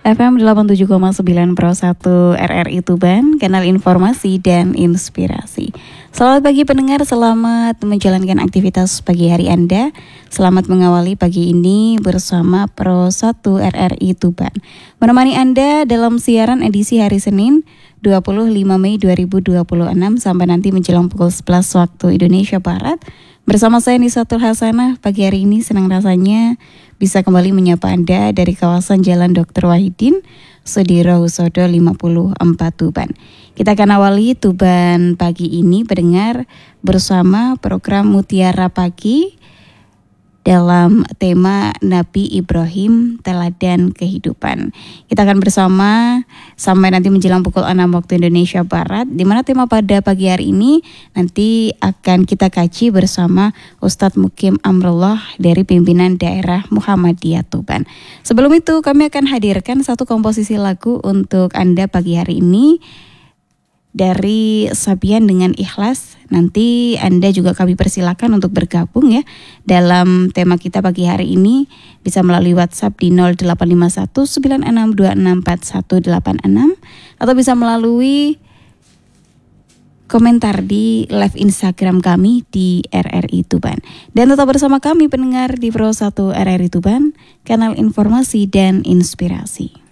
FM 87,9 Pro 1 RRI Tuban, kanal informasi dan inspirasi. Selamat pagi pendengar, selamat menjalankan aktivitas pagi hari Anda. Selamat mengawali pagi ini bersama Pro 1 RRI Tuban. Menemani Anda dalam siaran edisi hari Senin 25 Mei 2026 sampai nanti menjelang pukul 11 waktu Indonesia Barat. Bersama saya Nisatul Hasanah, pagi hari ini senang rasanya bisa kembali menyapa Anda dari kawasan Jalan Dr. Wahidin, Sudirohusodo 54 Tuban. Kita akan awali Tuban pagi ini pendengar bersama program Mutiara Pagi dalam tema Nabi Ibrahim Teladan Kehidupan. Kita akan bersama sampai nanti menjelang pukul 6 waktu Indonesia Barat, di mana tema pada pagi hari ini nanti akan kita kaji bersama Ustadz Mukim Amrullah dari pimpinan daerah Muhammadiyah Tuban. Sebelum itu kami akan hadirkan satu komposisi lagu untuk Anda pagi hari ini dari Sabian dengan Ikhlas. Nanti Anda juga kami persilakan untuk bergabung ya dalam tema kita pagi hari ini, bisa melalui WhatsApp di 0851 96264186 atau bisa melalui komentar di live Instagram kami di RRI Tuban. Dan tetap bersama kami pendengar di Pro 1 RRI Tuban, kanal informasi dan inspirasi.